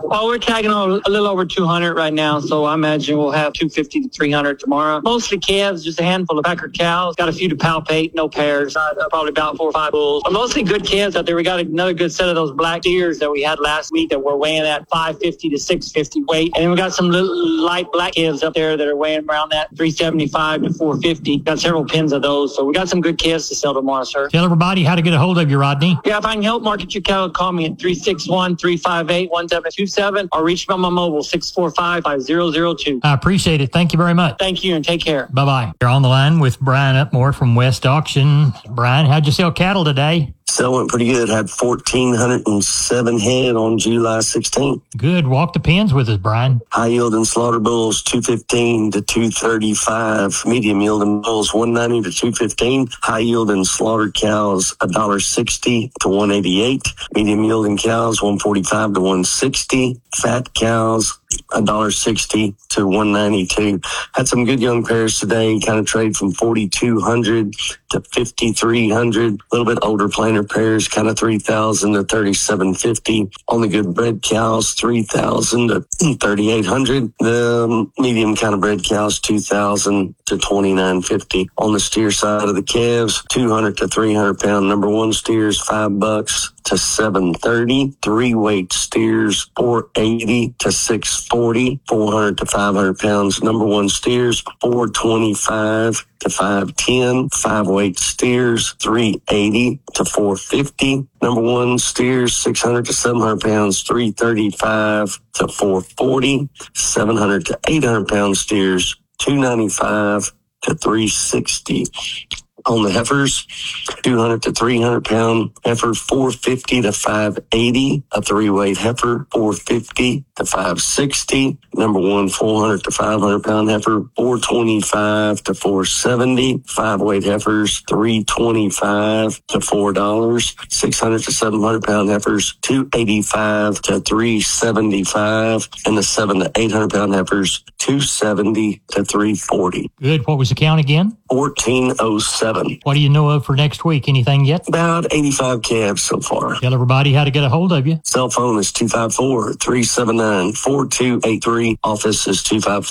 Well, we're tagging on a little over 200 right now, so I imagine we'll have 250 to 300 tomorrow. Mostly calves, just a handful of packer cows. Got a few to palpate, no pairs. Probably about 4 or 5 bulls. But mostly good calves out there. We got another good set of those black steers that we had last week that were weighing at 550 to 650 weight. And then we got some little light black calves up there that are weighing around that 375 to 450. Got several pins of those. So we got some good calves to sell tomorrow, sir. Tell everybody how to get a hold of you, Rodney. Yeah, if I can help market your cattle, call me at 361-358-1727 or reach me on my mobile 645-5002. I appreciate it. Thank you very much. Thank you and take care. Bye-bye. You're on the line with Brian Upmore from West Auction. Brian, how'd you sell cattle today? Sale went pretty good. Had 1,407 head on July 16th. Good. Walk the pins with us, Brian. High yielding slaughter bulls 215 to 235. Medium yielding bulls 190 to 215. High yielding slaughter cows $1.60 to 188. Medium yielding cows 145 to 160. Fat cows $1.60 to 192. Had some good young pairs today. Kind of trade from 4,200 to 5,300. A little bit older planer pairs, kind of 3,000 to 3,750. On the good bred cows, 3,000 to 3,800. The medium kind of bred cows, 2,000 to 2,950. On the steer side of the calves, 200 to 300 pound number one steers, $5 to 730. 3-weight steers, 480 to 640. 400 to 500 pounds number one steers, 425 to 510. 5-weight steers, 380 to 450. Number one steers, 600 to 700 pounds, 335 to 440. 700 to 800 pound steers, 295 to 360. On the heifers, 200 to 300 pound heifer, 450 to 580. A 3-weight heifer, 450 to 560. Number one, 400 to 500 pound heifer, 425 to 470. 5-weight heifers, 325 to $4. 600 to 700 pound heifers, 285 to 375. And the 7 to 800 pound heifers, 270 to 340. Good. What was the count again? 1,407. What do you know of for next week? Anything yet? About 85 calves so far. Tell everybody how to get a hold of you. Cell phone is 254-379-4283. Office is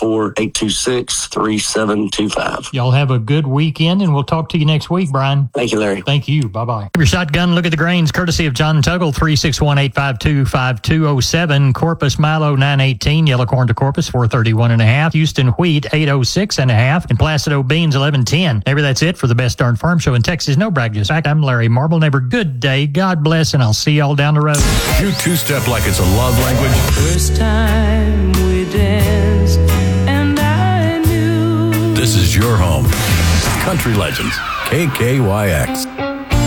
254-826-3725. Y'all have a good weekend, and we'll talk to you next week, Brian. Thank you, Larry. Thank you. Bye-bye. Your shotgun look at the grains, courtesy of John Tuggle, 361-852-5207. Corpus Milo, 918. Yellow corn to Corpus, 431.5. Houston wheat, 806.5. And Placido beans, 1110. Maybe that's it for the best darn farm show in Texas. No brag, just fact. I'm Larry Marble. Neighbor, good day. God bless, and I'll see y'all down the road. You two-step like it's a love language. First time we danced, and I knew. This is your home. Country Legends, KKYX.